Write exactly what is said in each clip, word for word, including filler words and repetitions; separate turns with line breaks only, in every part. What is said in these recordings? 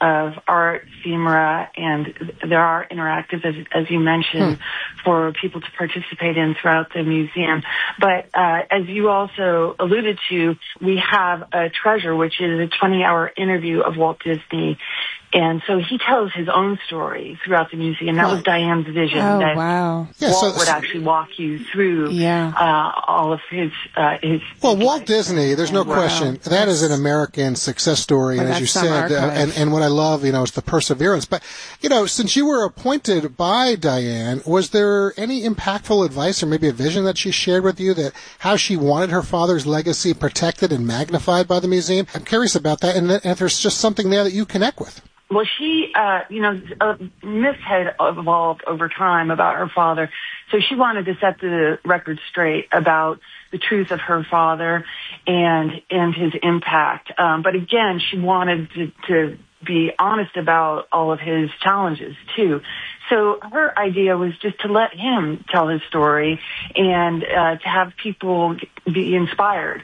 of art, ephemera, and there are interactive, as, as you mentioned, hmm. for people to participate in throughout the museum. But uh, as you also alluded to, we have a treasure, which is a twenty-hour interview of Walt Disney. And so he tells his own story throughout the museum. That was Diane's vision.
Oh,
that
wow.
Yeah, Walt so, would actually walk you through yeah. uh, all of his... Uh, his
well,
his
Walt
life.
Disney, there's no
wow.
question, that is an American success story.
Well,
and as you said, uh, and, and what I love, you know, is the perseverance. But, you know, since you were appointed by Diane, was there any impactful advice or maybe a vision that she shared with you that how she wanted her father's legacy protected and magnified by the museum? I'm curious about that, and if there's just something there that you connect with.
Well, she, uh, you know, uh, myths had evolved over time about her father, so she wanted to set the record straight about the truth of her father and and his impact. Um, but again, she wanted to, to be honest about all of his challenges too. So her idea was just to let him tell his story and uh, to have people be inspired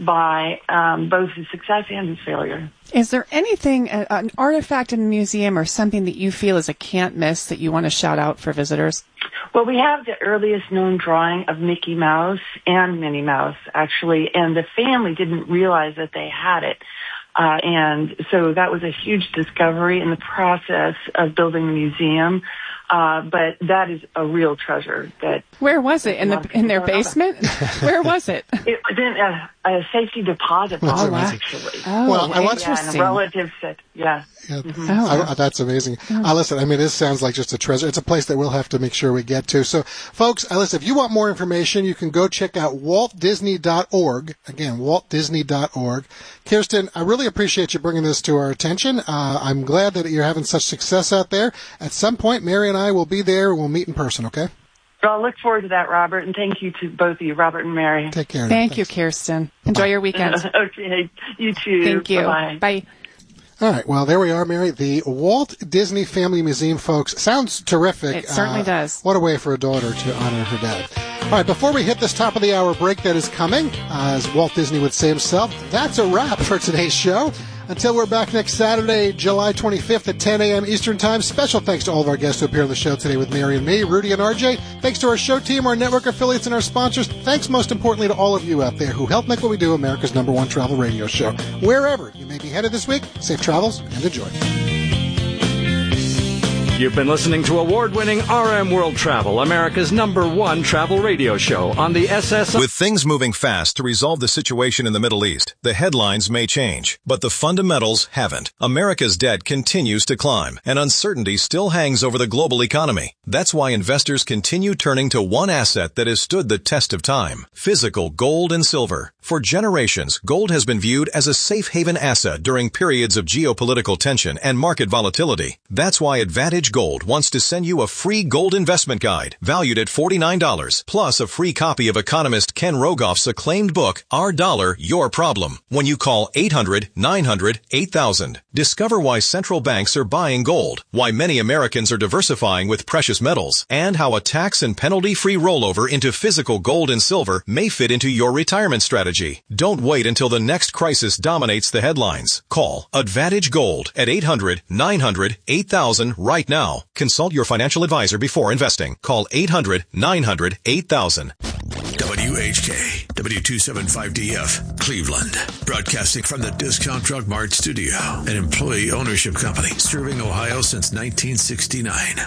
by um, both his success and his failure.
Is there anything, uh, an artifact in the museum or something that you feel is a can't miss that you want to shout out for visitors?
Well, we have the earliest known drawing of Mickey Mouse and Minnie Mouse, actually, and the family didn't realize that they had it. Uh, and so that was a huge discovery in the process of building the museum. Uh, but that is a real treasure. That
Where was it? In the in their basement? Where was it?
It was in a, a safety deposit box,
oh, wow.
actually.
Oh,
well, I want
yeah, and a relative said, yeah.
Yeah,
mm-hmm.
oh, I, that's amazing. Mm. Uh, listen, I mean, this sounds like just a treasure. It's a place that we'll have to make sure we get to. So, folks, uh, listen, if you want more information, you can go check out walt disney dot org. Again, walt disney dot org. Kirsten, I really appreciate you bringing this to our attention. Uh, I'm glad that you're having such success out there. At some point, Mary and I will be there. We'll meet in person, okay?
Well, I look forward to that, Robert, and thank you to both of you, Robert and Mary.
Take care.
Thank you, Kirsten. Enjoy your weekend.
Okay, you too.
Thank you.
Bye-bye.
Bye.
All right, well, there we are, Mary. The Walt Disney Family Museum, folks. Sounds terrific.
It certainly
uh,
does.
What a way for a daughter to honor her dad. All right, before we hit this top of the hour break that is coming, uh, as Walt Disney would say himself, that's a wrap for today's show. Until we're back next Saturday, July twenty-fifth at ten a.m. Eastern Time. Special thanks to all of our guests who appear on the show today with Mary and me, Rudy and R J. Thanks to our show team, our network affiliates, and our sponsors. Thanks most importantly to all of you out there who help make what we do America's number one travel radio show. Wherever you may be headed this week, safe travels and enjoy.
You've been listening to award-winning R M World Travel, America's number one travel radio show on the S S I.
With things moving fast to resolve the situation in the Middle East, the headlines may change, but the fundamentals haven't. America's debt continues to climb, and uncertainty still hangs over the global economy. That's why investors continue turning to one asset that has stood the test of time: physical gold and silver. For generations, gold has been viewed as a safe haven asset during periods of geopolitical tension and market volatility. That's why Advantage Gold wants to send you a free gold investment guide valued at forty-nine dollars, plus a free copy of economist Ken Rogoff's acclaimed book, Our Dollar, Your Problem, when you call eight hundred nine hundred eight thousand. Discover why central banks are buying gold, why many Americans are diversifying with precious metals, and how a tax and penalty-free rollover into physical gold and silver may fit into your retirement strategy. Don't wait until the next crisis dominates the headlines. Call Advantage Gold at eight hundred nine hundred eight thousand right now. Now, consult your financial advisor before investing. Call eight hundred nine hundred eight thousand.
W H K, W two seventy-five D F, Cleveland. Broadcasting from the Discount Drug Mart studio, an employee ownership company serving Ohio since nineteen sixty-nine.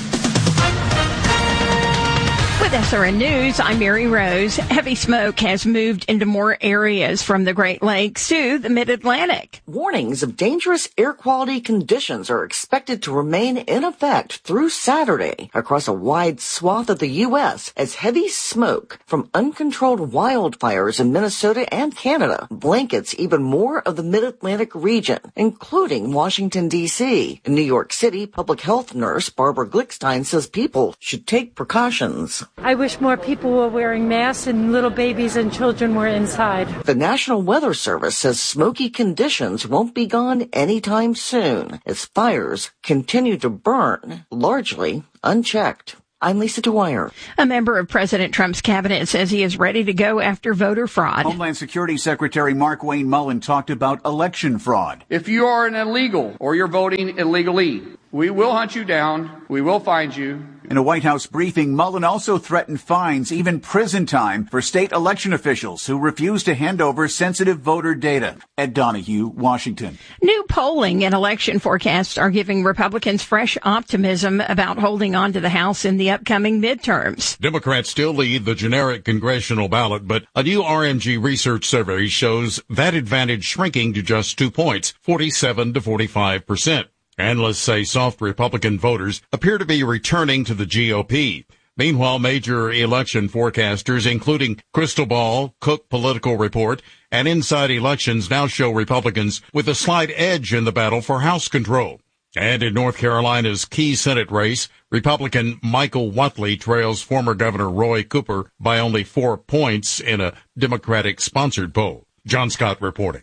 With S R N News, I'm Mary Rose. Heavy smoke has moved into more areas from the Great Lakes to the Mid-Atlantic.
Warnings of dangerous air quality conditions are expected to remain in effect through Saturday across a wide swath of the U S as heavy smoke from uncontrolled wildfires in Minnesota and Canada blankets even more of the Mid-Atlantic region, including Washington, D C. In New York City, public health nurse Barbara Glickstein says people should take precautions.
I wish more people were wearing masks and little babies and children were inside.
The National Weather Service says smoky conditions won't be gone anytime soon as fires continue to burn, largely unchecked. I'm Lisa Dwyer.
A member of President Trump's cabinet says he is ready to go after voter fraud.
Homeland Security Secretary Markwayne Mullin talked about election fraud.
If you are an illegal or you're voting illegally, we will hunt you down. We will find you.
In a White House briefing, Mullin also threatened fines, even prison time, for state election officials who refuse to hand over sensitive voter data. Ed Donahue, Washington.
New polling and election forecasts are giving Republicans fresh optimism about holding on to the House in the upcoming midterms.
Democrats still lead the generic congressional ballot, but a new R M G research survey shows that advantage shrinking to just two points, forty-seven to forty-five percent. Analysts say soft Republican voters appear to be returning to the G O P. Meanwhile, major election forecasters, including Crystal Ball, Cook Political Report, and Inside Elections, now show Republicans with a slight edge in the battle for House control. And in North Carolina's key Senate race, Republican Michael Whatley trails former Governor Roy Cooper by only four points in a Democratic-sponsored poll. John Scott reporting.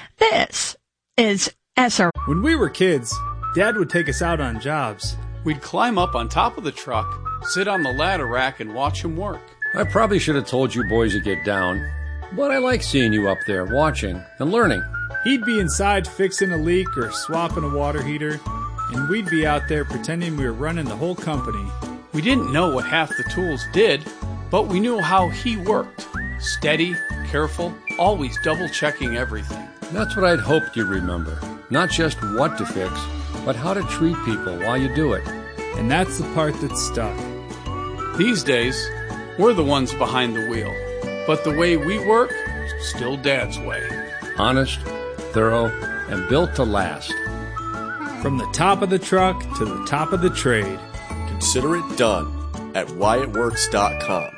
This is S R.
When we were kids, Dad would take us out on jobs.
We'd climb up on top of the truck, sit on the ladder rack, and watch him work.
I probably should have told you boys to get down, but I like seeing you up there watching and learning.
He'd be inside fixing a leak or swapping a water heater, and we'd be out there pretending we were running the whole company.
We didn't know what half the tools did, but we knew how he worked. Steady, careful, always double-checking everything.
That's what I'd hoped you'd remember. Not just what to fix, but how to treat people while you do it.
And that's the part that stuck.
These days, we're the ones behind the wheel. But the way we work, still Dad's way.
Honest, thorough, and built to last.
From the top of the truck to the top of the trade.
Consider it done at Wyatt Works dot com.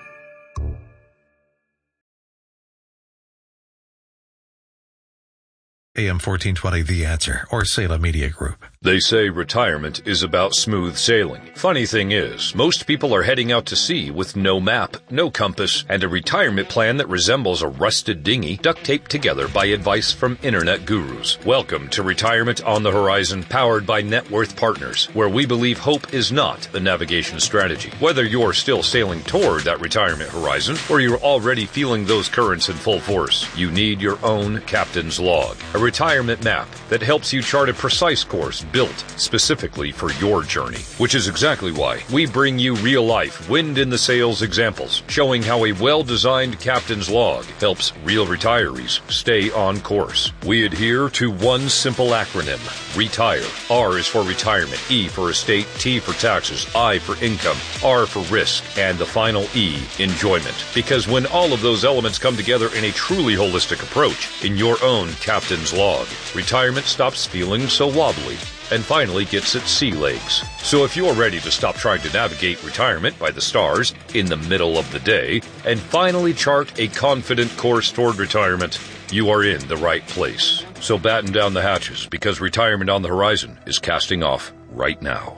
A M fourteen twenty The Answer, or Salem Media Group.
They say retirement is about smooth sailing. Funny thing is, most people are heading out to sea with no map, no compass, and a retirement plan that resembles a rusted dinghy duct taped together by advice from internet gurus. Welcome to Retirement on the Horizon, powered by Net Worth Partners, where we believe hope is not the navigation strategy. Whether you're still sailing toward that retirement horizon, or you're already feeling those currents in full force, you need your own captain's log. A retirement map that helps you chart a precise course built specifically for your journey, which is exactly why we bring you real-life wind in the sails examples showing how a well-designed captain's log helps real retirees stay on course. We adhere to one simple acronym: RETIRE. R is for retirement, E for estate, T for taxes, I for income, R for risk, and the final E, enjoyment. Because when all of those elements come together in a truly holistic approach in your own captain's log, retirement stops feeling so wobbly and finally gets its sea legs. So if you're ready to stop trying to navigate retirement by the stars in the middle of the day and finally chart a confident course toward retirement, you are in the right place. So batten down the hatches, because Retirement on the Horizon is casting off right now.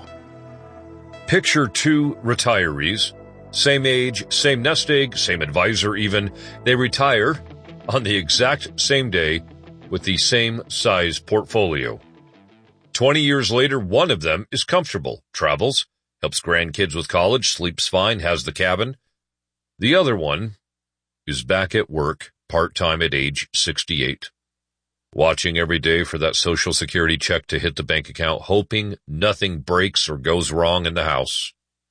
Picture two retirees, same age, same nest egg, same advisor even. They retire on the exact same day with the same size portfolio. Twenty years later, one of them is comfortable, travels, helps grandkids with college, sleeps fine, has the cabin. The other one is back at work, part-time at age sixty-eight, watching every day for that Social Security check to hit the bank account, hoping nothing breaks or goes wrong in the house.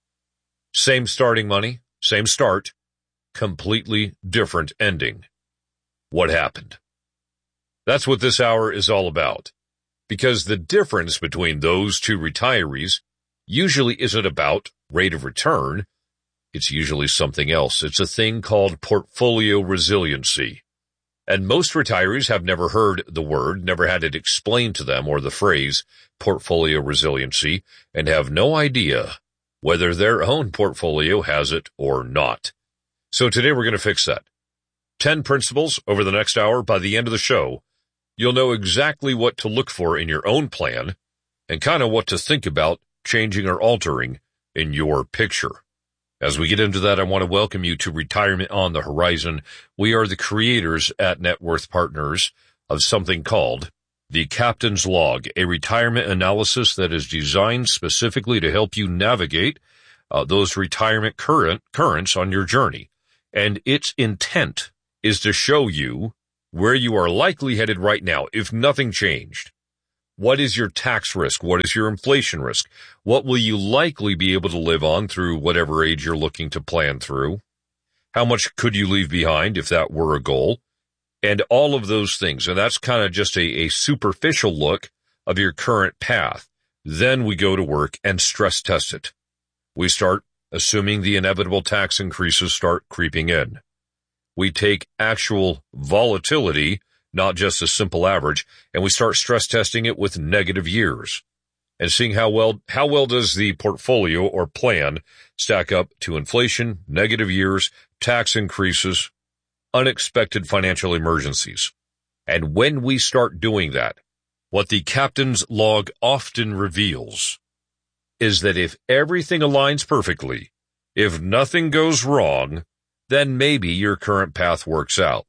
Same starting money, same start, completely different ending. What happened? That's what this hour is all about. Because the difference between those two retirees usually isn't about rate of return. It's usually something else. It's a thing called portfolio resiliency. And most retirees have never heard the word, never had it explained to them, or the phrase portfolio resiliency, and have no idea whether their own portfolio has it or not. So today we're going to fix that. Ten principles over the next hour. By the end of the show, you'll know exactly what to look for in your own plan and kind of what to think about changing or altering in your picture. As we get into that, I want to welcome you to Retirement on the Horizon. We are the creators at Net Worth Partners of something called the Captain's Log, a retirement analysis that is designed specifically to help you navigate uh, those retirement current currents on your journey. And its intent is to show you where you are likely headed right now, if nothing changed. What is your tax risk? What is your inflation risk? What will you likely be able to live on through whatever age you're looking to plan through? How much could you leave behind if that were a goal? And all of those things. And that's kind of just a, a superficial look of your current path. Then we go to work and stress test it. We start assuming the inevitable tax increases start creeping in. We take actual volatility, not just a simple average, and we start stress testing it with negative years and seeing how well, how well does the portfolio or plan stack up to inflation, negative years, tax increases, unexpected financial emergencies. And when we start doing that, what the captain's log often reveals is that if everything aligns perfectly, if nothing goes wrong, then maybe your current path works out.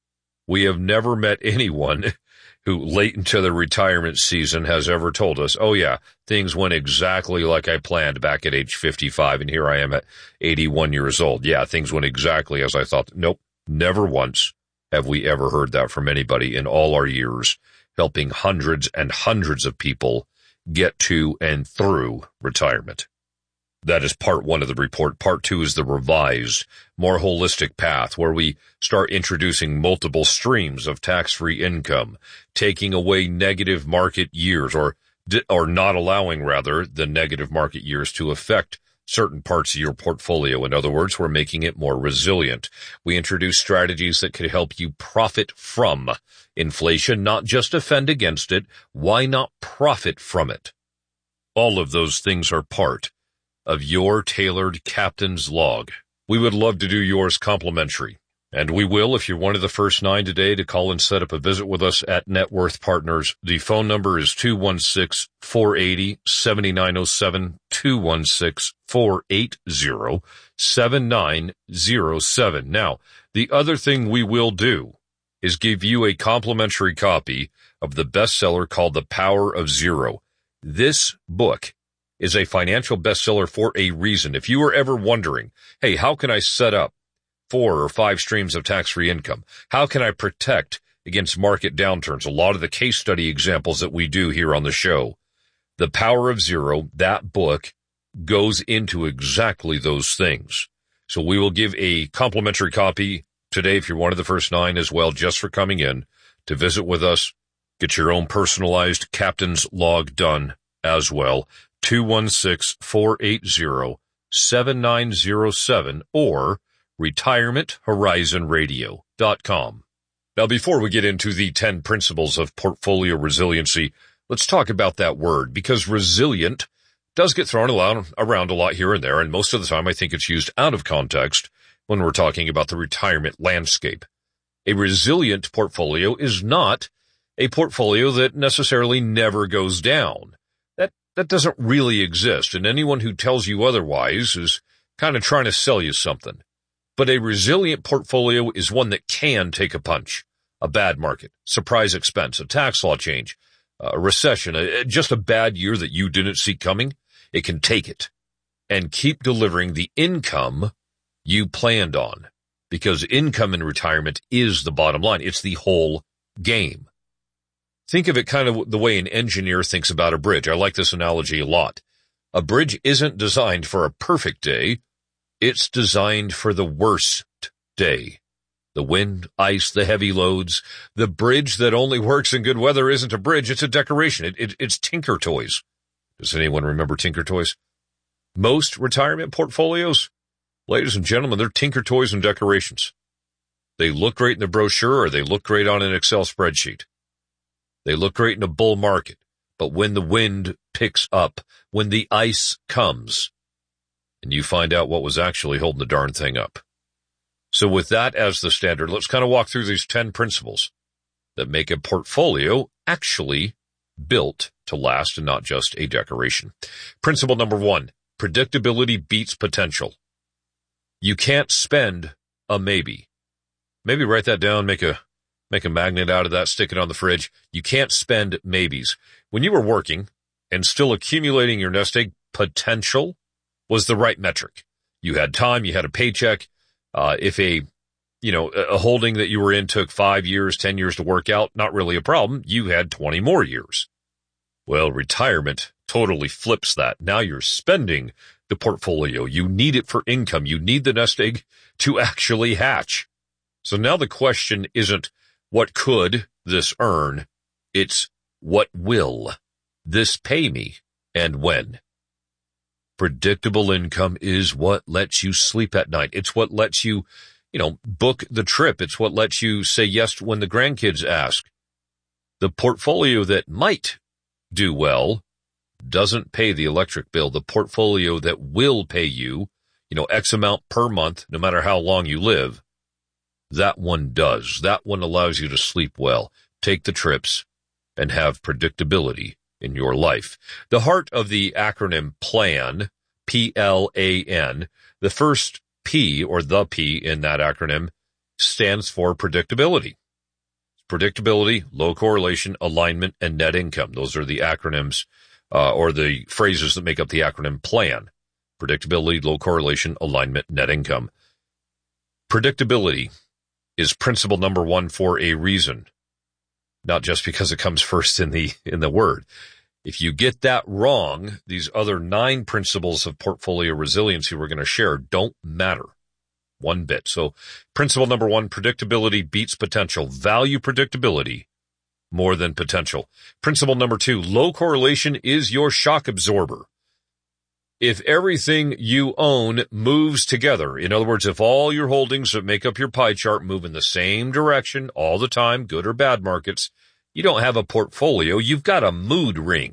We have never met anyone who late into the retirement season has ever told us, oh yeah, things went exactly like I planned back at age fifty-five, and here I am at eighty-one years old. Yeah, things went exactly as I thought. Nope, never once have we ever heard that from anybody in all our years, helping hundreds and hundreds of people get to and through retirement. That is part one of the report. Part two is the revised, more holistic path where we start introducing multiple streams of tax-free income, taking away negative market years or, or not allowing rather the negative market years to affect certain parts of your portfolio. In other words, we're making it more resilient. We introduce strategies that could help you profit from inflation, not just defend against it. Why not profit from it? All of those things are part of your tailored captain's log. We would love to do yours complimentary, and we will if you're one of the first nine today to call and set up a visit with us at Net Worth Partners. The phone number is two one six, four eight zero, seven nine zero seven, two one six, four eight zero, seven nine zero seven. Now, the other thing we will do is give you a complimentary copy of the bestseller called The Power of Zero. This book is a financial bestseller for a reason. If you were ever wondering, hey, how can I set up four or five streams of tax-free income? How can I protect against market downturns? A lot of the case study examples that we do here on the show. The Power of Zero, that book goes into exactly those things. So we will give a complimentary copy today if you're one of the first nine as well, just for coming in to visit with us. Get your own personalized captain's log done as well. two one six, four eight zero, seven nine zero seven or retirement horizon radio dot com. Now, before we get into the ten principles of portfolio resiliency, let's talk about that word, because resilient does get thrown around a lot here and there, and most of the time I think it's used out of context when we're talking about the retirement landscape. A resilient portfolio is not a portfolio that necessarily never goes down. That doesn't really exist, and anyone who tells you otherwise is kind of trying to sell you something. But a resilient portfolio is one that can take a punch, a bad market, surprise expense, a tax law change, a recession, a, just a bad year that you didn't see coming. It can take it and keep delivering the income you planned on, because income in retirement is the bottom line. It's the whole game. Think of it kind of the way an engineer thinks about a bridge. I like this analogy a lot. A bridge isn't designed for a perfect day. It's designed for the worst day. The wind, ice, the heavy loads. The bridge that only works in good weather isn't a bridge. It's a decoration. It, it, it's Tinker Toys. Does anyone remember Tinker Toys? Most retirement portfolios, ladies and gentlemen, they're Tinker Toys and decorations. They look great in the brochure, or they look great on an Excel spreadsheet. They look great in a bull market, but when the wind picks up, when the ice comes, and you find out what was actually holding the darn thing up. So with that as the standard, let's kind of walk through these ten principles that make a portfolio actually built to last and not just a decoration. Principle number one, predictability beats potential. You can't spend a maybe. Maybe write that down, make a Make a magnet out of that, stick it on the fridge. You can't spend maybes. When you were working and still accumulating your nest egg potential, was the right metric. You had time, you had a paycheck. Uh, if a, you know, a holding that you were in took five years, ten years to work out, not really a problem. You had twenty more years. Well, retirement totally flips that. Now you're spending the portfolio. You need it for income. You need the nest egg to actually hatch. So now the question isn't what could this earn? It's what will this pay me and when? Predictable income is what lets you sleep at night. It's what lets you, you know, book the trip. It's what lets you say yes when the grandkids ask. The portfolio that might do well doesn't pay the electric bill. The portfolio that will pay you, you know, X amount per month, no matter how long you live, that one does. That one allows you to sleep well, take the trips, and have predictability in your life. The heart of the acronym PLAN, P L A N, the first P, or the P in that acronym, stands for predictability. Predictability, low correlation, alignment, and net income. Those are the acronyms, uh, or the phrases that make up the acronym PLAN. Predictability, low correlation, alignment, net income. Predictability is principle number one for a reason, not just because it comes first in the in the word. If you get that wrong, these other nine principles of portfolio resiliency we're going to share don't matter one bit. So principle number one, predictability beats potential. Value predictability more than potential. Principle number two, low correlation is your shock absorber. If everything you own moves together, in other words, if all your holdings that make up your pie chart move in the same direction all the time, good or bad markets, you don't have a portfolio, you've got a mood ring.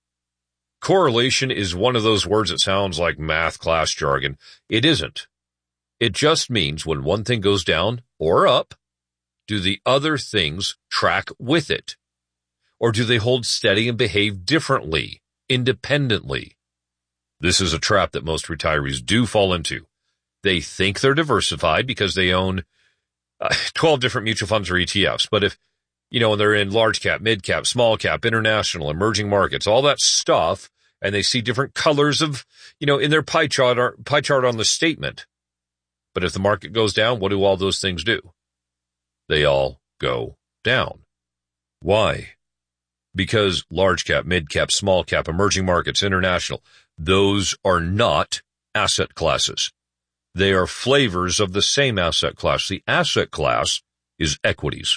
Correlation is one of those words that sounds like math class jargon. It isn't. It just means when one thing goes down or up, do the other things track with it? Or do they hold steady and behave differently, independently? This is a trap that most retirees do fall into. They think they're diversified because they own uh, twelve different mutual funds or E T Fs. But if, you know, they're in large cap, mid cap, small cap, international, emerging markets, all that stuff, and they see different colors of, you know, in their pie chart, or pie chart on the statement. But if the market goes down, what do all those things do? They all go down. Why? Because large cap, mid cap, small cap, emerging markets, international, those are not asset classes. They are flavors of the same asset class. The asset class is equities.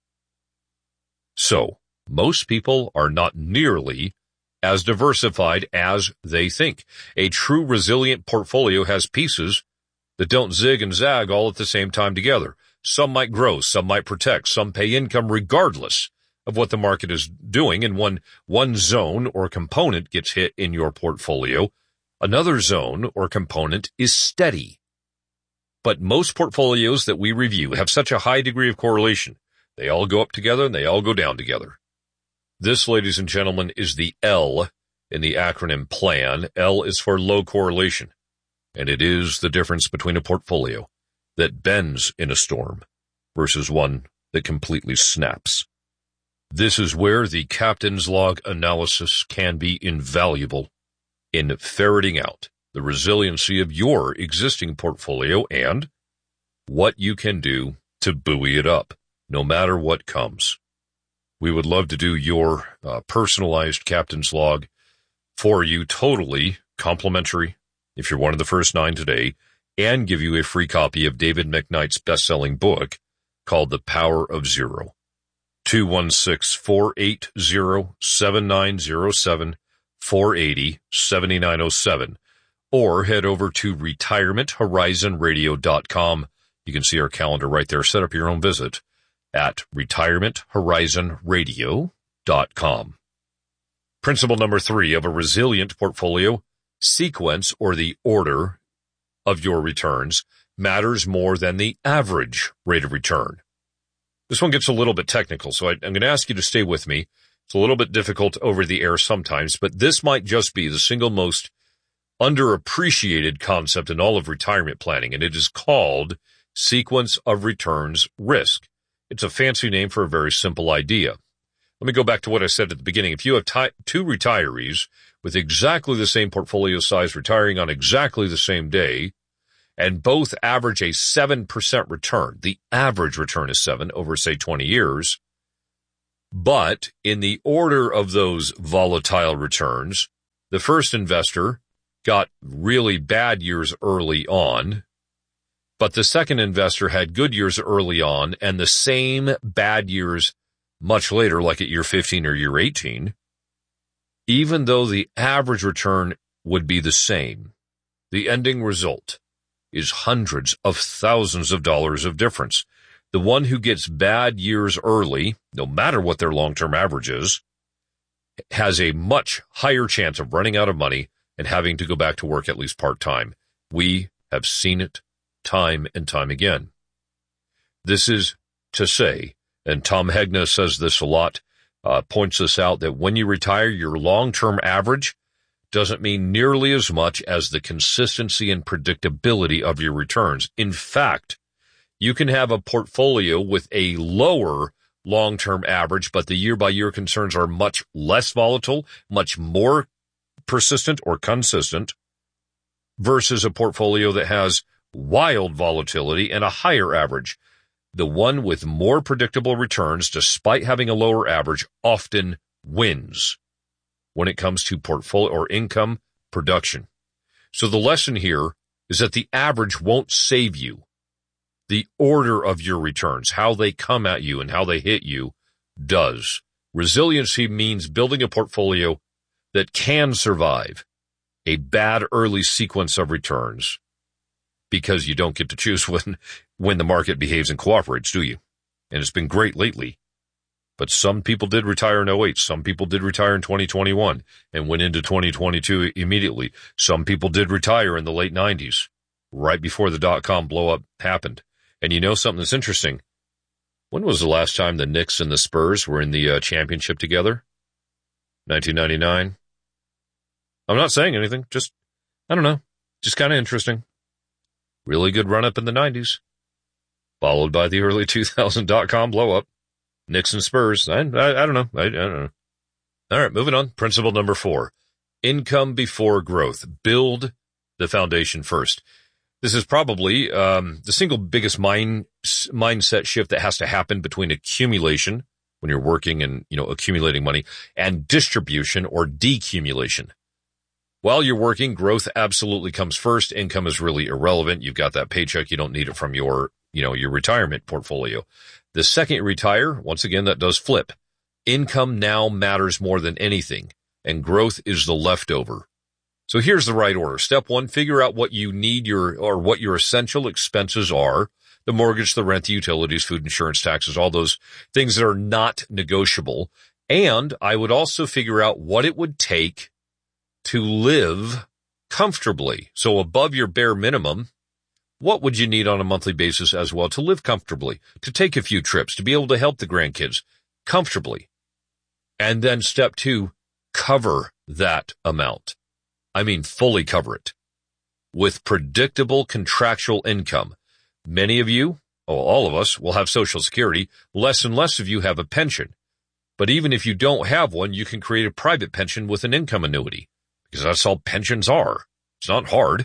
So, most people are not nearly as diversified as they think. A true resilient portfolio has pieces that don't zig and zag all at the same time together. Some might grow, some might protect, some pay income regardless of what the market is doing. And when one zone or component gets hit in your portfolio, another zone or component is steady. But most portfolios that we review have such a high degree of correlation. They all go up together and they all go down together. This, ladies and gentlemen, is the L in the acronym PLAN. L is for low correlation. And it is the difference between a portfolio that bends in a storm versus one that completely snaps. This is where the captain's log analysis can be invaluable in ferreting out the resiliency of your existing portfolio and what you can do to buoy it up, no matter what comes. We would love to do your uh, personalized captain's log for you, totally complimentary, if you're one of the first nine today, and give you a free copy of David McKnight's best-selling book called The Power of Zero. two one six, four eight zero, seven nine zero seven, four eight zero, seven nine zero seven, or head over to retirement horizon radio dot com. You can see our calendar right there. Set up your own visit at retirement horizon radio dot com. Principle number three of a resilient portfolio, sequence or the order of your returns matters more than the average rate of return. This one gets a little bit technical, so I, I'm going to ask you to stay with me. It's a little bit difficult over the air sometimes, but this might just be the single most underappreciated concept in all of retirement planning, and it is called sequence of returns risk. It's a fancy name for a very simple idea. Let me go back to what I said at the beginning. If you have t- two retirees with exactly the same portfolio size retiring on exactly the same day, and both average a seven percent return, the average return is seven over, say, twenty years, but in the order of those volatile returns, the first investor got really bad years early on, but the second investor had good years early on and the same bad years much later, like at year fifteen or year eighteen, even though the average return would be the same, the ending result is hundreds of thousands of dollars of difference. The one who gets bad years early, no matter what their long-term average is, has a much higher chance of running out of money and having to go back to work at least part-time. We have seen it time and time again. This is to say, and Tom Hegna says this a lot, uh, points this out, that when you retire, your long-term average doesn't mean nearly as much as the consistency and predictability of your returns. In fact, you can have a portfolio with a lower long-term average, but the year-by-year concerns are much less volatile, much more persistent or consistent, versus a portfolio that has wild volatility and a higher average. The one with more predictable returns, despite having a lower average, often wins when it comes to portfolio or income production. So the lesson here is that the average won't save you. The order of your returns, how they come at you and how they hit you, does. Resiliency means building a portfolio that can survive a bad early sequence of returns, because you don't get to choose when, when the market behaves and cooperates, do you? And it's been great lately. But some people did retire in oh eight. Some people did retire in twenty twenty-one and went into twenty twenty-two immediately. Some people did retire in the late nineties, right before the dot-com blow-up happened. And you know something that's interesting? When was the last time the Knicks and the Spurs were in the uh, championship together? nineteen ninety-nine? I'm not saying anything. Just, I don't know. Just kind of interesting. Really good run-up in the nineties, followed by the early two thousand dot-com blow-up. Knicks and Spurs. I, I, I don't know. I, I don't know. All right, moving on. Principle number four. Income before growth. Build the foundation first. This is probably um, the single biggest mind, mindset shift that has to happen between accumulation, when you're working and, you know, accumulating money, and distribution or decumulation. While you're working, growth absolutely comes first. Income is really irrelevant. You've got that paycheck. You don't need it from your, you know, your retirement portfolio. The second you retire, once again, that does flip. Income now matters more than anything, and growth is the leftover. So here's the right order. Step one, figure out what you need your, or what your essential expenses are. The mortgage, the rent, the utilities, food, insurance, taxes, all those things that are not negotiable. And I would also figure out what it would take to live comfortably. So above your bare minimum, what would you need on a monthly basis as well to live comfortably, to take a few trips, to be able to help the grandkids comfortably? And then step two, cover that amount. I mean, fully cover it with predictable contractual income. Many of you, oh, all of us, will have Social Security. Less and less of you have a pension. But even if you don't have one, you can create a private pension with an income annuity, because that's all pensions are. It's not hard,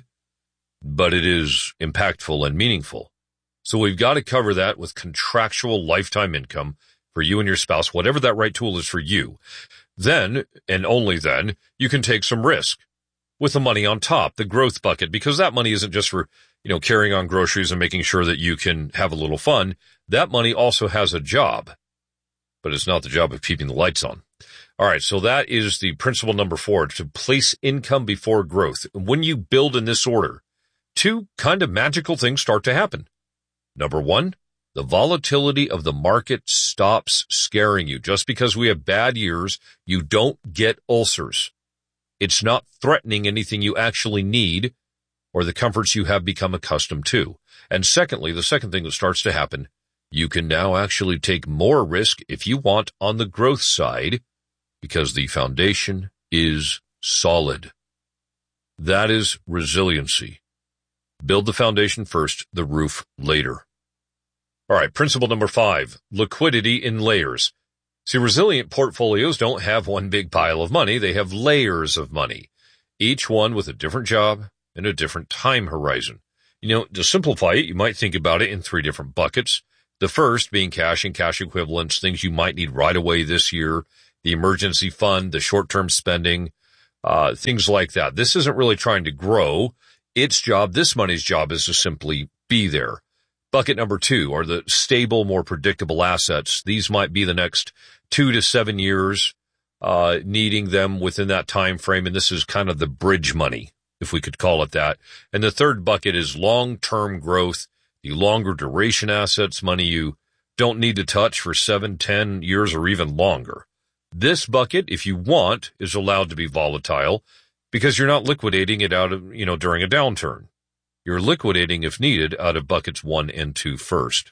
but it is impactful and meaningful. So we've got to cover that with contractual lifetime income for you and your spouse, whatever that right tool is for you. Then, and only then, you can take some risk with the money on top, the growth bucket, because that money isn't just for, you know, carrying on groceries and making sure that you can have a little fun. That money also has a job, but it's not the job of keeping the lights on. All right, so that is the principle number four, to place income before growth. When you build in this order, two kind of magical things start to happen. Number one, the volatility of the market stops scaring you. Just because we have bad years, you don't get ulcers. It's not threatening anything you actually need or the comforts you have become accustomed to. And secondly, the second thing that starts to happen, you can now actually take more risk if you want on the growth side, because the foundation is solid. That is resiliency. Build the foundation first, the roof later. All right, principle number five, liquidity in layers. See, resilient portfolios don't have one big pile of money. They have layers of money, each one with a different job and a different time horizon. You know, to simplify it, you might think about it in three different buckets. The first being cash and cash equivalents, things you might need right away this year, the emergency fund, the short-term spending, uh, things like that. This isn't really trying to grow. Its job, this money's job, is to simply be there. Bucket number two are the stable, more predictable assets. These might be the next two to seven years, uh, needing them within that time frame. And this is kind of the bridge money, if we could call it that. And the third bucket is long-term growth, the longer duration assets, money you don't need to touch for seven, ten years or even longer. This bucket, if you want, is allowed to be volatile because you're not liquidating it out of, you know, during a downturn. You're liquidating, if needed, out of buckets one and two first.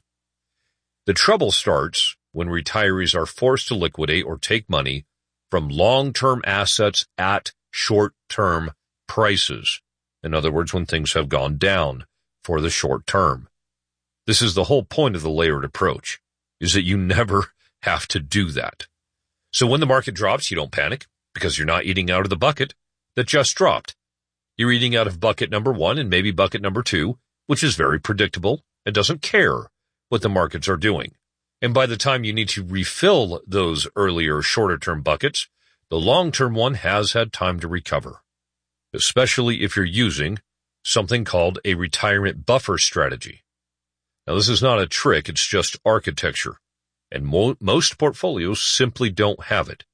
The trouble starts when retirees are forced to liquidate or take money from long-term assets at short-term prices. In other words, when things have gone down for the short term. This is the whole point of the layered approach, is that you never have to do that. So when the market drops, you don't panic because you're not eating out of the bucket that just dropped. You're eating out of bucket number one and maybe bucket number two, which is very predictable and doesn't care what the markets are doing. And by the time you need to refill those earlier shorter-term buckets, the long-term one has had time to recover, especially if you're using something called a retirement buffer strategy. Now, this is not a trick, it's just architecture, and mo- most portfolios simply don't have it.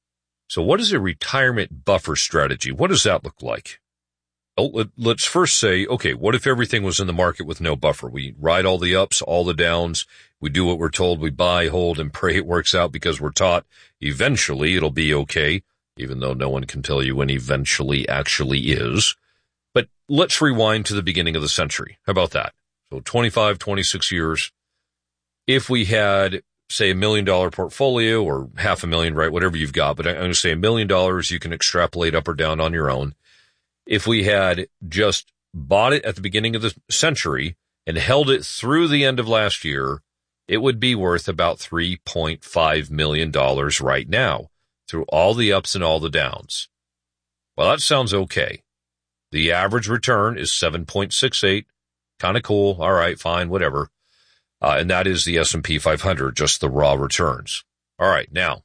So what is a retirement buffer strategy? What does that look like? Well, let's first say, okay, what if everything was in the market with no buffer? We ride all the ups, all the downs. We do what we're told. We buy, hold, and pray it works out because we're taught eventually it'll be okay, even though no one can tell you when eventually actually is. But let's rewind to the beginning of the century. How about that? So twenty-five, twenty-six years. If we had, say, a million dollar portfolio or half a million, right, whatever you've got, but I'm going to say a million dollars, you can extrapolate up or down on your own. If we had just bought it at the beginning of the century and held it through the end of last year, it would be worth about three point five million dollars right now through all the ups and all the downs. Well, that sounds okay. The average return is seven point six eight. Kind of cool. All right, fine, whatever. Uh, and that is the S and P five hundred, just the raw returns. All right, now,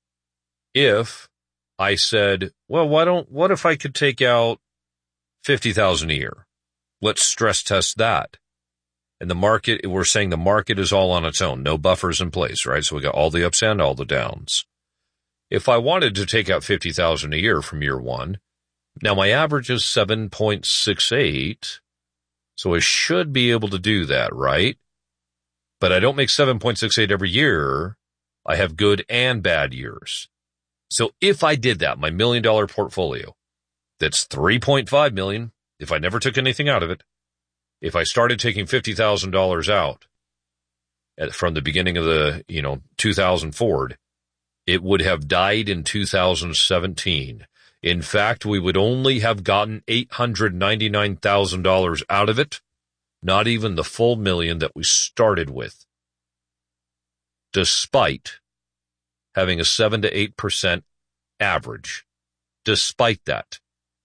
if I said, well, why don't, what if I could take out fifty thousand dollars a year? Let's stress test that. And the market, we're saying the market is all on its own, no buffers in place, right? So we got all the ups and all the downs. If I wanted to take out fifty thousand dollars a year from year one, now my average is seven point six eight, so I should be able to do that, right? But I don't make seven point six eight every year. I have good and bad years. So if I did that, my million dollar portfolio, that's three point five million, if I never took anything out of it, if I started taking fifty thousand dollars out at, from the beginning of the, you know, two thousand forward, it would have died in two thousand seventeen. In fact, we would only have gotten eight hundred ninety-nine thousand dollars out of it, not even the full million that we started with, despite having a seven to eight percent average. Despite that,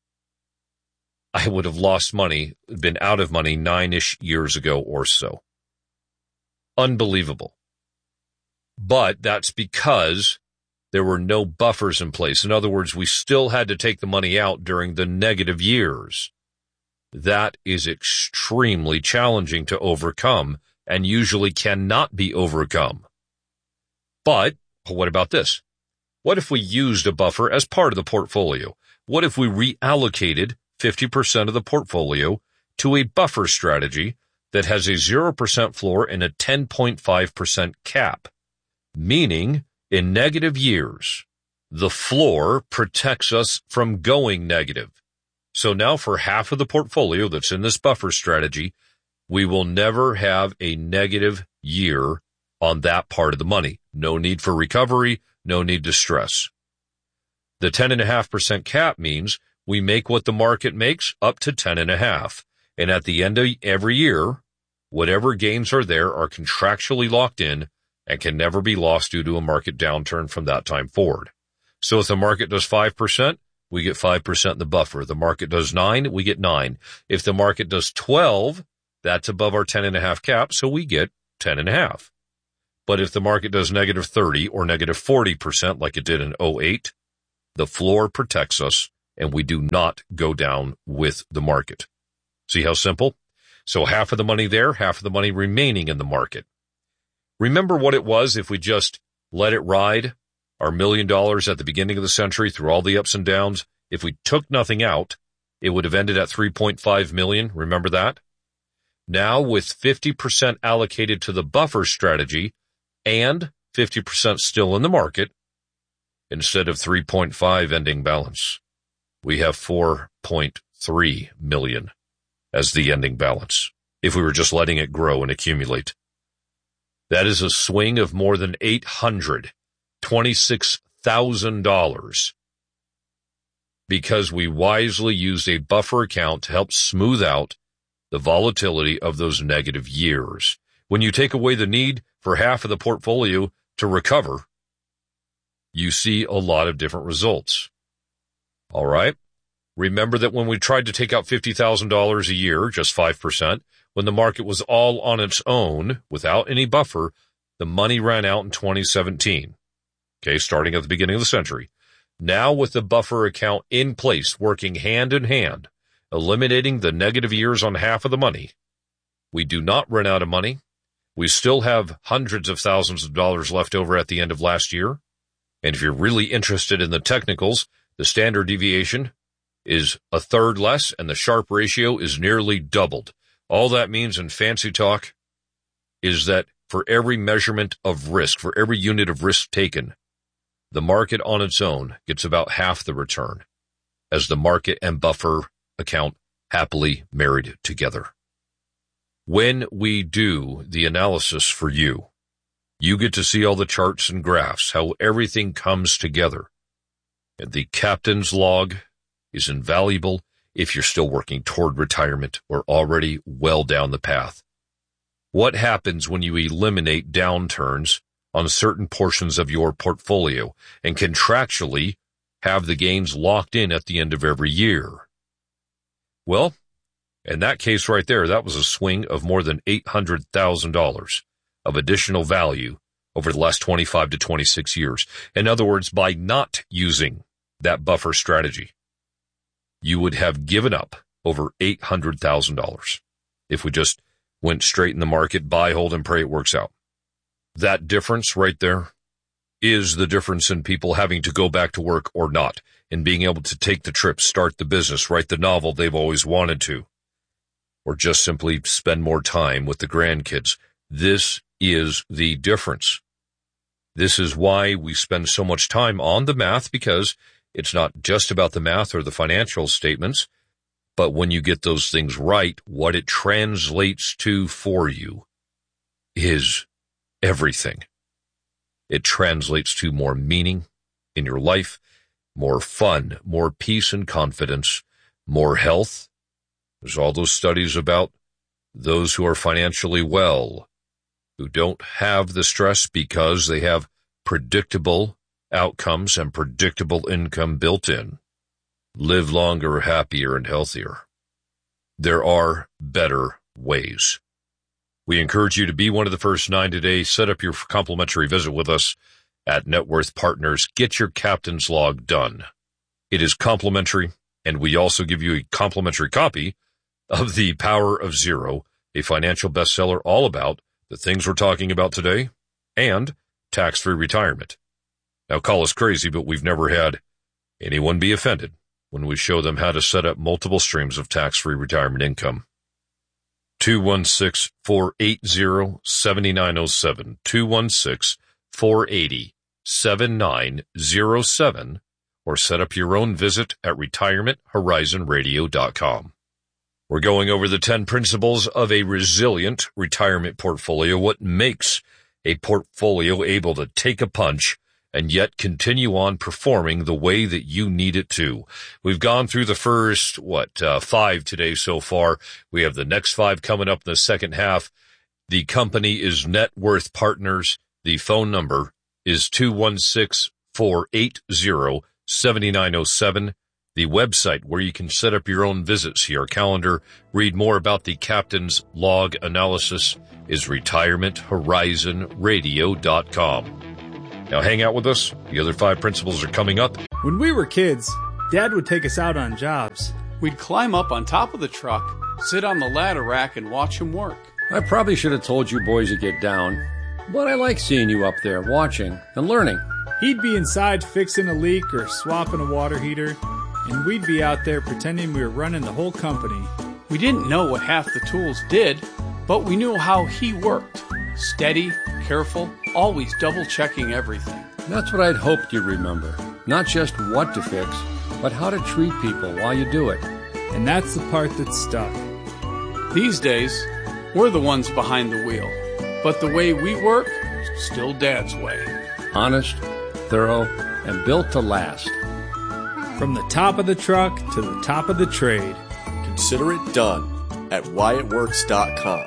I would have lost money, been out of money nine-ish years ago or so. Unbelievable. But that's because there were no buffers in place. In other words, we still had to take the money out during the negative years. That is extremely challenging to overcome and usually cannot be overcome. But what about this? What if we used a buffer as part of the portfolio? What if we reallocated fifty percent of the portfolio to a buffer strategy that has a zero percent floor and a ten point five percent cap? Meaning, in negative years, the floor protects us from going negative. So now for half of the portfolio that's in this buffer strategy, we will never have a negative year on that part of the money. No need for recovery, no need to stress. The ten point five percent cap means we make what the market makes up to ten point five. And at the end of every year, whatever gains are there are contractually locked in and can never be lost due to a market downturn from that time forward. So if the market does five percent, we get five percent in the buffer. If the market does nine, we get nine. If the market does twelve, that's above our ten and a half cap, so we get ten and a half. But if the market does negative thirty or negative forty percent like it did in oh eight, the floor protects us and we do not go down with the market. See how simple? So half of the money there, half of the money remaining in the market. Remember what it was if we just let it ride, our million dollars at the beginning of the century through all the ups and downs? If we took nothing out, it would have ended at three point five million. Remember that? Now with fifty percent allocated to the buffer strategy and fifty percent still in the market, instead of three point five ending balance, we have four point three million as the ending balance, if we were just letting it grow and accumulate. That is a swing of more than eight hundred twenty-six thousand dollars because we wisely used a buffer account to help smooth out the volatility of those negative years. When you take away the need for half of the portfolio to recover, you see a lot of different results. All right? Remember that when we tried to take out fifty thousand dollars a year, just five percent, when the market was all on its own, without any buffer, the money ran out in twenty seventeen. Okay, starting at the beginning of the century. Now with the buffer account in place, working hand in hand, eliminating the negative years on half of the money, we do not run out of money. We still have hundreds of thousands of dollars left over at the end of last year. And if you're really interested in the technicals, the standard deviation is a third less and the Sharpe ratio is nearly doubled. All that means in fancy talk is that for every measurement of risk, for every unit of risk taken, the market on its own gets about half the return as the market and buffer account happily married together. When we do the analysis for you, you get to see all the charts and graphs, how everything comes together. And the captain's log is invaluable if you're still working toward retirement or already well down the path. What happens when you eliminate downturns on certain portions of your portfolio and contractually have the gains locked in at the end of every year? Well, in that case right there, that was a swing of more than eight hundred thousand dollars of additional value over the last twenty-five to twenty-six years. In other words, by not using that buffer strategy, you would have given up over eight hundred thousand dollars if we just went straight in the market, buy, hold, and pray it works out. That difference right there is the difference in people having to go back to work or not, and being able to take the trip, start the business, write the novel they've always wanted to, or just simply spend more time with the grandkids. This is the difference. This is why we spend so much time on the math, because it's not just about the math or the financial statements, but when you get those things right, what it translates to for you is everything. It translates to more meaning in your life, more fun, more peace and confidence, more health. There's all those studies about those who are financially well, who don't have the stress because they have predictable outcomes and predictable income built in, live longer, happier, and healthier. There are better ways. We encourage you to be one of the first nine today. Set up your complimentary visit with us at Net Worth Partners. Get your captain's log done. It is complimentary, and we also give you a complimentary copy of The Power of Zero, a financial bestseller all about the things we're talking about today and tax-free retirement. Now, call us crazy, but we've never had anyone be offended when we show them how to set up multiple streams of tax-free retirement income. two one six, four eight zero, seven nine zero seven, two one six, four eight zero, seven nine zero seven, or set up your own visit at retirement horizon radio dot com. We're going over the ten principles of a resilient retirement portfolio, what makes a portfolio able to take a punch and yet continue on performing the way that you need it to. We've gone through the first, what, uh, five today so far. We have the next five coming up in the second half. The company is Net Worth Partners. The phone number is two one six, four eight zero, seven nine zero seven. The website where you can set up your own visits, see our calendar, read more about the captain's log analysis is retirement horizon radio dot com. Now hang out with us. The other five principles are coming up.
When we were kids, Dad would take us out on jobs.
We'd climb up on top of the truck, sit on the ladder rack, and watch him work.
I probably should have told you boys to get down, but I like seeing you up there watching and learning.
He'd be inside fixing a leak or swapping a water heater, and we'd be out there pretending we were running the whole company.
We didn't know what half the tools did, but we knew how he worked. Steady, careful, always double-checking everything.
That's what I'd hoped you'd remember. Not just what to fix, but how to treat people while you do it.
And that's the part that stuck.
These days, we're the ones behind the wheel. But the way we work, still Dad's way.
Honest, thorough, and built to last.
From the top of the truck to the top of the trade.
Consider it done at Wyatt Works dot com.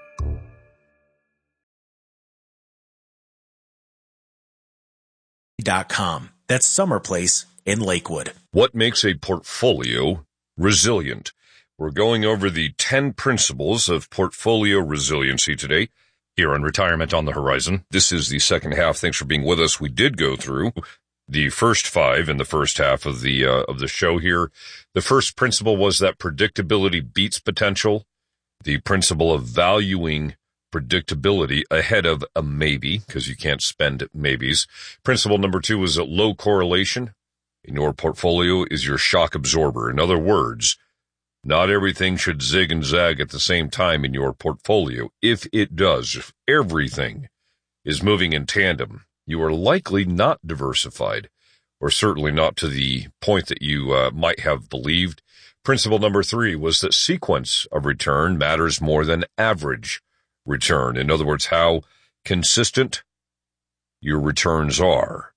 Dot com. That's Summer Place in Lakewood.
What makes a portfolio resilient? We're going over the ten principles of portfolio resiliency today here on Retirement on the Horizon. This is the second half. Thanks for being with us. We did go through the first five in the first half of the uh, of the show here. The first principle was that predictability beats potential. The principle of valuing predictability ahead of a maybe, because you can't spend maybes. Principle number two was that low correlation in your portfolio is your shock absorber. In other words, not everything should zig and zag at the same time in your portfolio. If it does, if everything is moving in tandem, you are likely not diversified, or certainly not to the point that you uh, might have believed. Principle number three was that sequence of return matters more than average return. In other words, how consistent your returns are,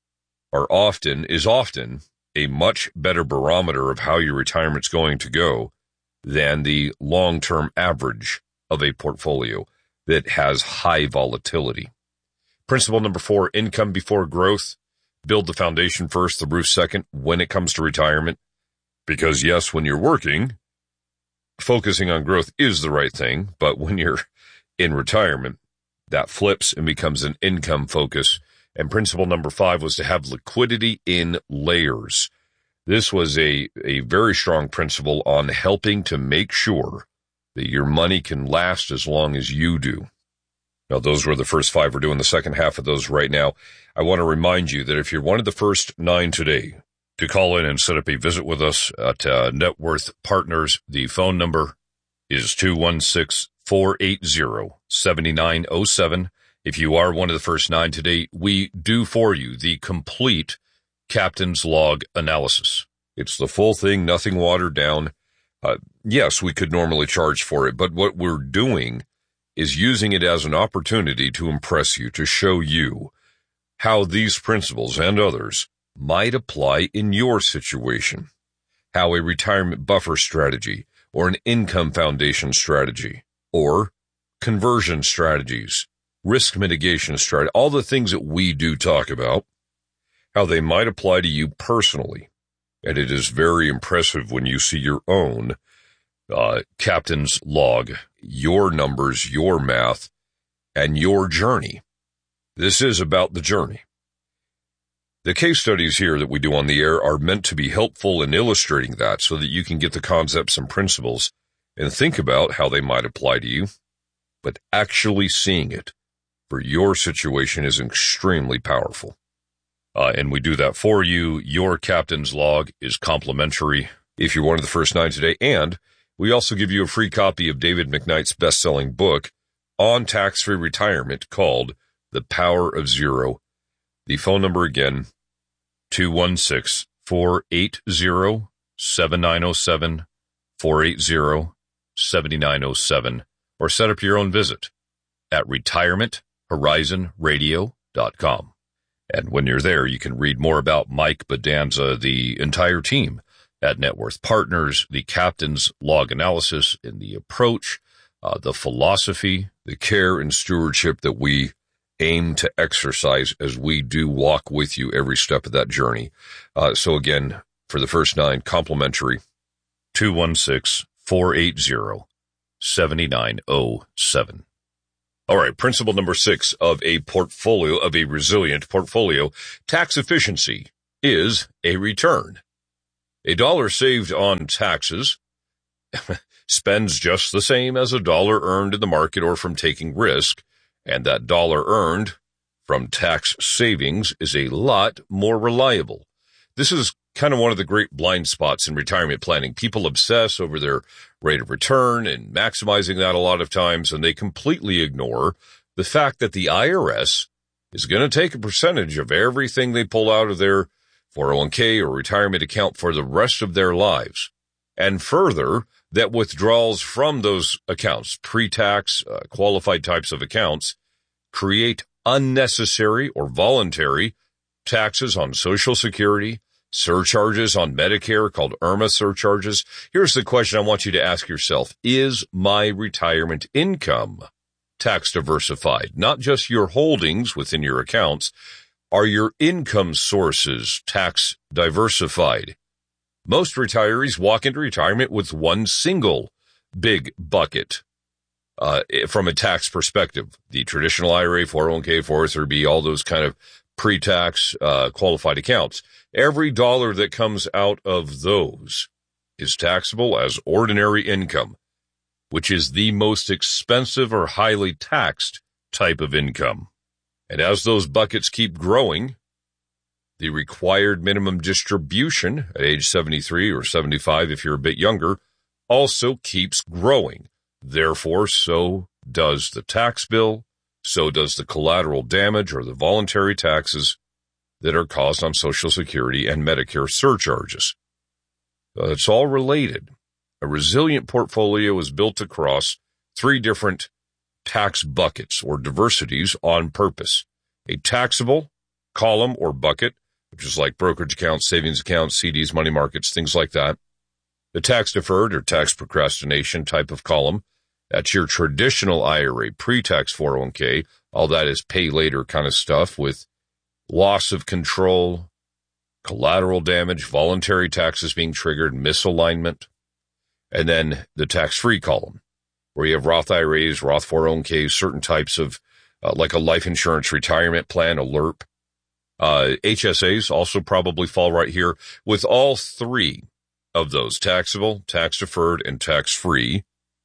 are often, is often a much better barometer of how your retirement's going to go than the long-term average of a portfolio that has high volatility. Principle number four, income before growth. Build the foundation first, the roof second when it comes to retirement. Because yes, when you're working, focusing on growth is the right thing, but when you're in retirement, that flips and becomes an income focus. And principle number five was to have liquidity in layers. This was a, a very strong principle on helping to make sure that your money can last as long as you do. Now, those were the first five. We're doing the second half of those right now. I want to remind you that if you're one of the first nine today to call in and set up a visit with us at uh, Net Worth Partners, the phone number is two one six, four eight zero, seven nine zero seven. If you are one of the first nine today, we do for you the complete Captain's Log analysis. It's the full thing, nothing watered down. Uh, yes, we could normally charge for it, but what we're doing is using it as an opportunity to impress you, to show you how these principles and others might apply in your situation, how a retirement buffer strategy or an income foundation strategy or conversion strategies, risk mitigation strategy, all the things that we do talk about, how they might apply to you personally. And it is very impressive when you see your own uh, Captain's Log, your numbers, your math, and your journey. This is about the journey. The case studies here that we do on the air are meant to be helpful in illustrating that so that you can get the concepts and principles and think about how they might apply to you. But actually seeing it for your situation is extremely powerful. Uh, and we do that for you. Your Captain's Log is complimentary if you're one of the first nine today. And we also give you a free copy of David McKnight's best-selling book on tax-free retirement called The Power of Zero. The phone number again, two one six, four eight zero, seven nine zero seven, four eight zero, seven nine zero seven, or set up your own visit at retirement horizon radio dot com. And when you're there, you can read more about Mike Bedanza, the entire team at Net Worth Partners, the Captain's Log analysis and the approach, uh, the philosophy, the care and stewardship that we
aim to exercise as we do walk with you every step of that journey. Uh, so again, for the first nine, complimentary, two one six, four eight zero, seven nine zero seven. All right, principle number six of a portfolio, of a resilient portfolio, tax efficiency is a return. A dollar saved on taxes spends just the same as a dollar earned in the market or from taking risk, and that dollar earned from tax savings is a lot more reliable. This is kind of one of the great blind spots in retirement planning. People obsess over their rate of return and maximizing that a lot of times, and they completely ignore the fact that the I R S is going to take a percentage of everything they pull out of their four oh one k or retirement account for the rest of their lives. And further, that withdrawals from those accounts, pre-tax, uh, qualified types of accounts, create unnecessary or voluntary taxes on Social Security, surcharges on Medicare called IRMAA surcharges. Here's the question I want you to ask yourself. Is my retirement income tax diversified? Not just your holdings within your accounts. Are your income sources tax diversified? Most retirees walk into retirement with one single big bucket uh, from a tax perspective. The traditional I R A, four oh one k, four oh three b, all those kind of pre-tax uh, qualified accounts. Every dollar that comes out of those is taxable as ordinary income, which is the most expensive or highly taxed type of income. And as those buckets keep growing, the required minimum distribution at age seventy-three or seventy-five, if you're a bit younger, also keeps growing. Therefore, so does the tax bill, so does the collateral damage or the voluntary taxes that are caused on Social Security and Medicare surcharges. Uh, it's all related. A resilient portfolio is built across three different tax buckets or diversities on purpose. A taxable column or bucket, which is like brokerage accounts, savings accounts, C Ds, money markets, things like that. The tax deferred or tax procrastination type of column, that's your traditional I R A, pre-tax four oh one k. All that is pay later kind of stuff with loss of control, collateral damage, voluntary taxes being triggered, misalignment. And then the tax-free column, where you have Roth I R As, Roth four oh one k's, certain types of, uh, like a life insurance retirement plan, a L R P. Uh, H S As also probably fall right here. With all three of those, taxable, tax-deferred, and tax-free,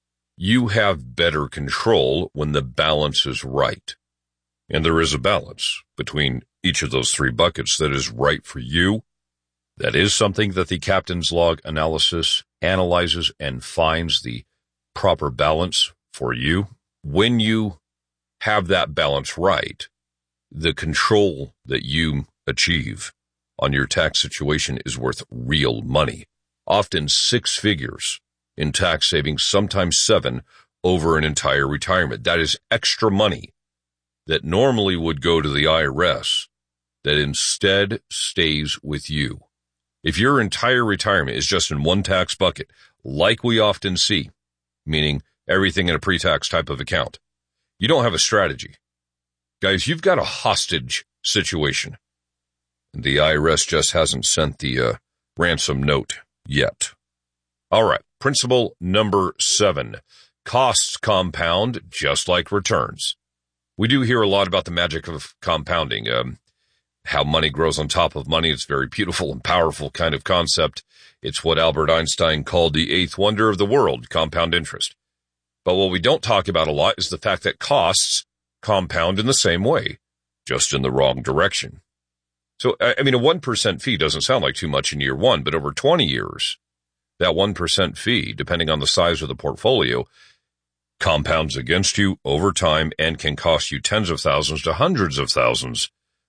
you have better control when the balance is right. And there is a balance between each of those three buckets that is right for you. That is something that the captain's log analysis analyzes and finds the proper balance for you. When you have that balance right, the control that you achieve on your tax situation is worth real money, often six figures in tax savings, sometimes seven, over an entire retirement. That is extra money that normally would go to the I R S that instead stays with you. If your entire retirement is just in one tax bucket, like we often see, meaning everything in a pre-tax type of account, you don't have a strategy. Guys, you've got a hostage situation. The I R S just hasn't sent the uh, ransom note yet. All right, principle number seven. Costs compound just like returns. We do hear a lot about the magic of compounding, um, how money grows on top of money. It's a very beautiful and powerful kind of concept. It's what Albert Einstein called the eighth wonder of the world, compound interest. But what we don't talk about a lot is the fact that costs compound in the same way, just in the wrong direction. So, I mean, a one percent fee doesn't sound like too much in year one, but over twenty years, that one percent fee, depending on the size of the portfolio, compounds against you over time and can cost you tens of thousands to hundreds of thousands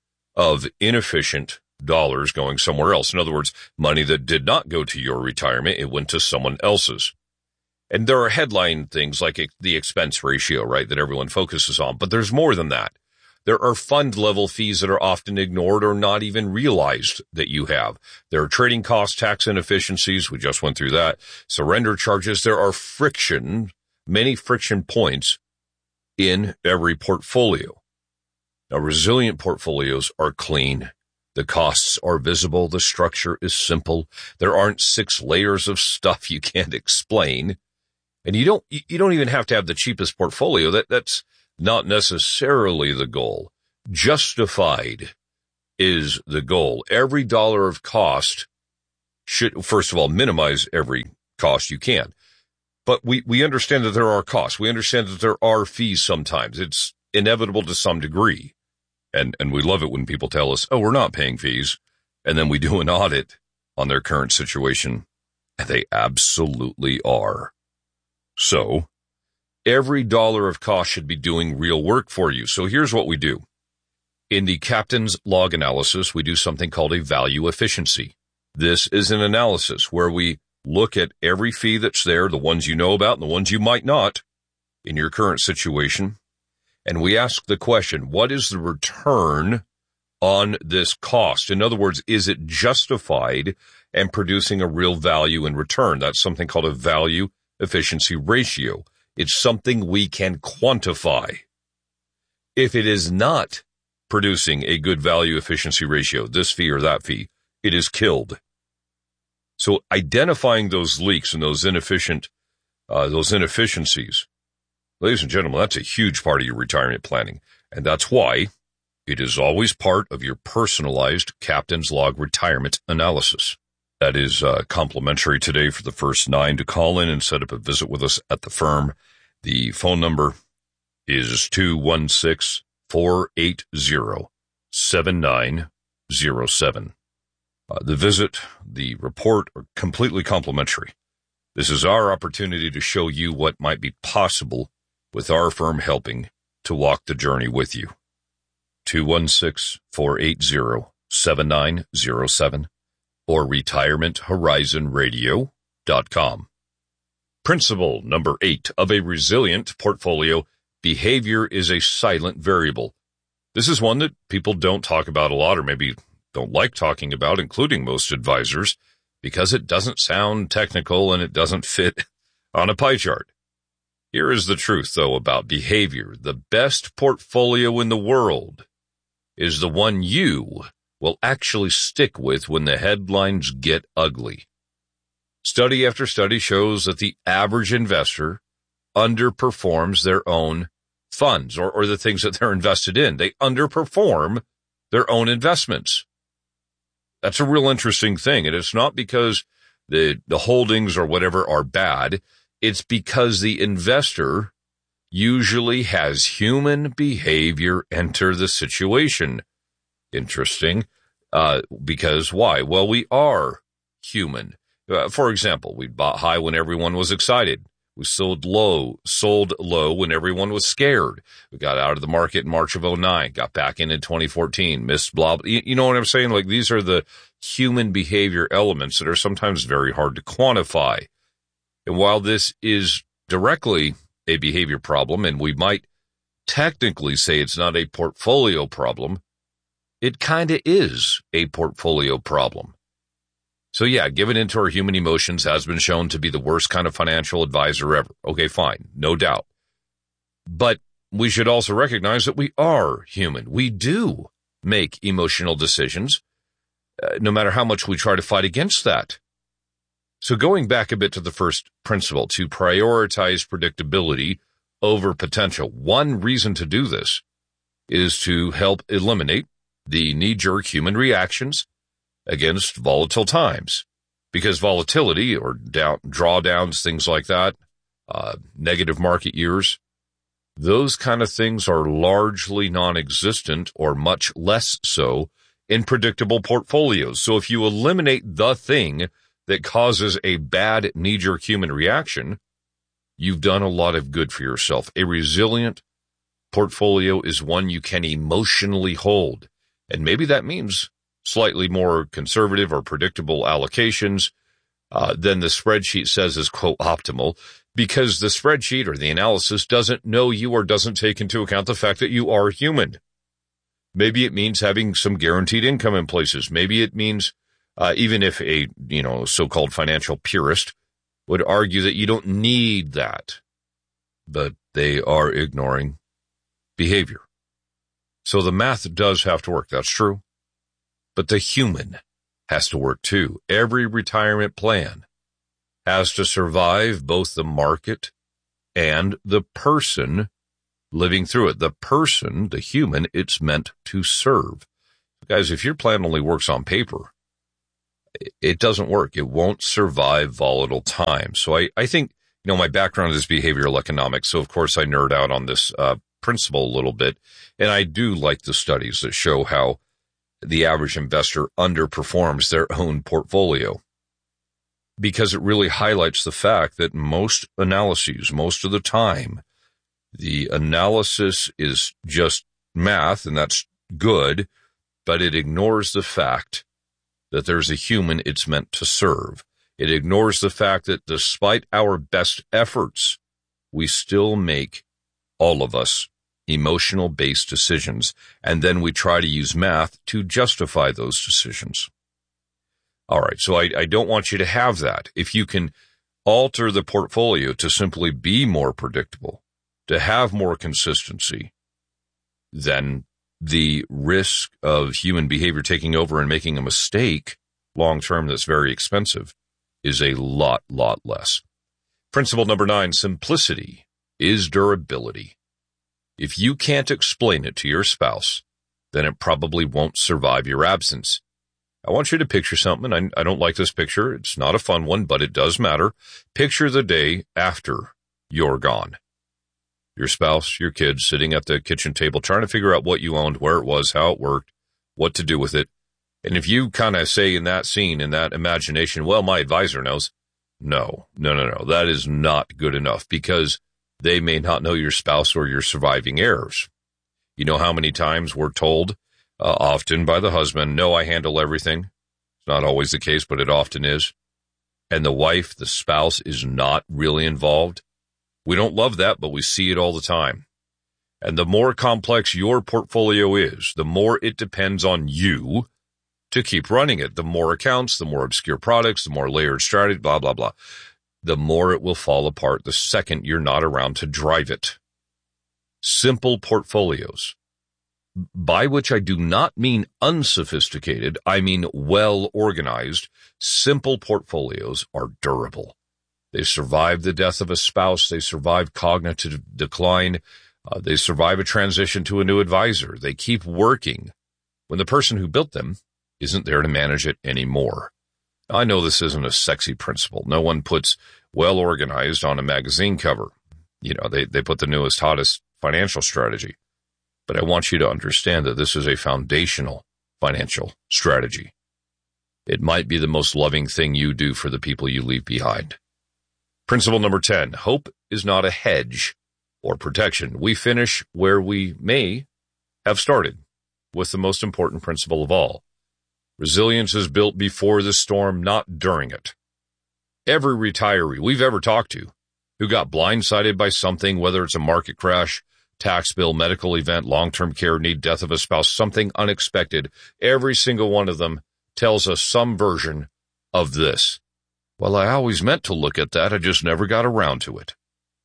of inefficient dollars going somewhere else. In other words, money that did not go to your retirement, it went to someone else's. And there are headline things like the expense ratio, right, that everyone focuses on, but there's more than that. There are fund level fees that are often ignored or not even realized that you have. There are trading costs, tax inefficiencies. We just went through that. Surrender charges. There are friction, many friction points in every portfolio.
Now, resilient portfolios are clean. The costs are visible. The structure is simple. There aren't six layers of stuff you can't explain. And you don't, you don't even have to have the cheapest portfolio. That, that's not necessarily the goal. Justified is the goal. Every dollar of cost should, first of all, minimize every cost you can. But we, we understand that there are costs. We understand that there are fees sometimes. It's inevitable to some degree. And, and we love it when people tell us, oh, we're not paying fees. And then we do an audit on their current situation. And they absolutely are. So every dollar of cost should be doing real work for you. So here's what we do. In the Captain's Log analysis, we do something called a value efficiency. This is an analysis where we look at every fee that's there, the ones you know about and the ones you might not in your current situation. And we ask the question, what is the return on this cost? In other words, is it justified and producing a real value in return? That's something called a value efficiency ratio. It's something we can quantify. If it is not producing a good value efficiency ratio, this fee or that fee, it is killed. So identifying those leaks and those inefficient, uh, those inefficiencies, ladies and gentlemen, that's a huge part of your retirement planning. And that's why it is always part of your personalized Captain's Log retirement analysis. That is uh, complimentary today for the first nine to call in and set up a visit with us at the firm. The phone number is two one six, four eight zero, seven nine zero seven. Uh, the visit, the report are completely complimentary. This is our opportunity to show you what might be possible with our firm helping to walk the journey with you. two one six, four eight zero, seven nine zero seven or retirement horizon radio dot com. Principle number eight of a resilient portfolio: behavior is a silent variable. This is one that people don't talk about a lot, or maybe don't like talking about, including most advisors, because it doesn't sound technical and it doesn't fit on a pie chart. Here is the truth, though, about behavior. The best portfolio in the world is the one you will actually stick with when the headlines get ugly. Study after study shows that the average investor underperforms their own funds or, or the things that they're invested in. They underperform their own investments. That's a real interesting thing. And it's not because the, the holdings or whatever are bad. It's because the investor usually has human behavior enter the situation. Interesting. Uh, because why? Well, we are human. Uh, for example, we bought high when everyone was excited. We sold low, sold low when everyone was scared. We got out of the market in March of oh nine, got back in in twenty fourteen, missed blah, blah. You, you know what I'm saying? Like, these are the human behavior elements that are sometimes very hard to quantify. And while this is directly a behavior problem, and we might technically say it's not a portfolio problem, it kind of is a portfolio problem. So yeah, giving into our human emotions has been shown to be the worst kind of financial advisor ever. Okay, fine, no doubt. But we should also recognize that we are human. We do make emotional decisions, uh, no matter how much we try to fight against that. So going back a bit to the first principle, to prioritize predictability over potential, one reason to do this is to help eliminate the knee-jerk human reactions against volatile times, because volatility or down, drawdowns, things like that, uh, negative market years, those kind of things are largely non-existent or much less so in predictable portfolios. So if you eliminate the thing that causes a bad knee-jerk human reaction, you've done a lot of good for yourself. A resilient portfolio is one you can emotionally hold. And maybe that means slightly more conservative or predictable allocations uh, than the spreadsheet says is, quote, optimal, because the spreadsheet or the analysis doesn't know you or doesn't take into account the fact that you are human. Maybe it means having some guaranteed income in places. Maybe it means, uh, even if a, you know, so-called financial purist would argue that you don't need that, but they are ignoring behavior. So the math does have to work. That's true. But the human has to work too. Every retirement plan has to survive both the market and the person living through it. The person, the human, it's meant to serve. Guys, if your plan only works on paper, it doesn't work. It won't survive volatile times. So I, I think, you know, my background is behavioral economics. So of course I nerd out on this uh, principle a little bit. And I do like the studies that show how the average investor underperforms their own portfolio, because it really highlights the fact that most analyses, most of the time, the analysis is just math, and that's good, but it ignores the fact that there's a human it's meant to serve. It ignores the fact that despite our best efforts, we still make, all of us, emotional-based decisions, and then we try to use math to justify those decisions. All right, so I, I don't want you to have that. If you can alter the portfolio to simply be more predictable, to have more consistency, then the risk of human behavior taking over and making a mistake long-term that's very expensive is a lot, lot less. Principle number nine, simplicity is durability. If you can't explain it to your spouse, then it probably won't survive your absence. I want you to picture something. I, I don't like this picture. It's not a fun one, but it does matter. Picture the day after you're gone. Your spouse, your kids sitting at the kitchen table trying to figure out what you owned, where it was, how it worked, what to do with it. And if you kind of say in that scene, in that imagination, well, my advisor knows. No, no, no, no. That is not good enough, because they may not know your spouse or your surviving heirs. You know how many times we're told, uh, often by the husband, no, I handle everything. It's not always the case, but it often is. And the wife, the spouse, is not really involved. We don't love that, but we see it all the time. And the more complex your portfolio is, the more it depends on you to keep running it. The more accounts, the more obscure products, the more layered strategy, blah, blah, blah. The more it will fall apart the second you're not around to drive it. Simple portfolios, by which I do not mean unsophisticated, I mean well-organized, simple portfolios are durable. They survive the death of a spouse. They survive cognitive decline. Uh, they survive a transition to a new advisor. They keep working when the person who built them isn't there to manage it anymore. I know this isn't a sexy principle. No one puts well-organized on a magazine cover. You know, they, they put the newest, hottest financial strategy. But I want you to understand that this is a foundational financial strategy. It might be the most loving thing you do for the people you leave behind. Principle number ten, hope is not a hedge or protection. We finish where we may have started, with the most important principle of all. Resilience is built before the storm, not during it. Every retiree we've ever talked to who got blindsided by something, whether it's a market crash, tax bill, medical event, long-term care need, death of a spouse, something unexpected, every single one of them tells us some version of this. Well, I always meant to look at that. I just never got around to it.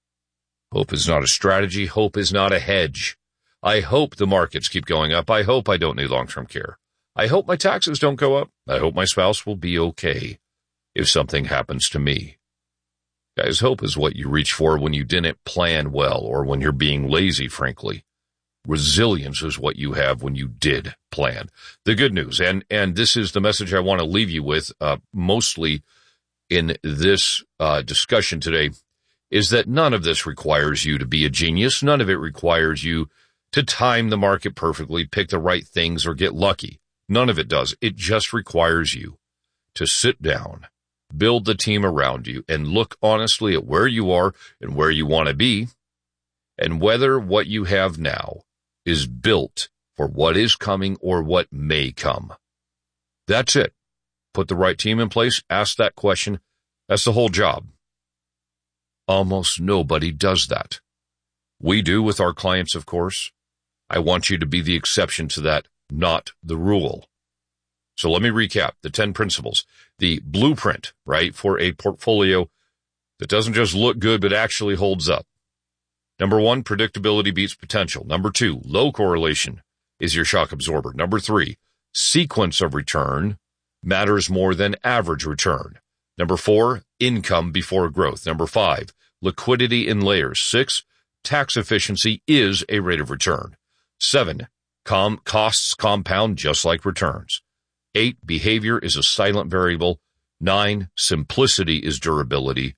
Hope is not a strategy. Hope is not a hedge. I hope the markets keep going up. I hope I don't need long-term care. I hope my taxes don't go up. I hope my spouse will be okay if something happens to me. Guys, hope is what you reach for when you didn't plan well or when you're being lazy, frankly. Resilience is what you have when you did plan. The good news, and, and this is the message I want to leave you with, uh, mostly in this uh, discussion today, is that none of this requires you to be a genius. None of it requires you to time the market perfectly, pick the right things, or get lucky. None of it does. It just requires you to sit down, build the team around you, and look honestly at where you are and where you want to be, and whether what you have now is built for what is coming or what may come. That's it. Put the right team in place, ask that question. That's the whole job. Almost nobody does that. We do with our clients, of course. I want you to be the exception to that, not the rule. So let me recap the ten principles. The blueprint, right, for a portfolio that doesn't just look good but actually holds up. Number one, predictability beats potential. Number two, low correlation is your shock absorber. Number three, sequence of return matters more than average return. Number four, income before growth. Number five, liquidity in layers. Six, tax efficiency is a rate of return. Seven, com- costs compound just like returns. Eight, behavior is a silent variable. Nine, simplicity is durability.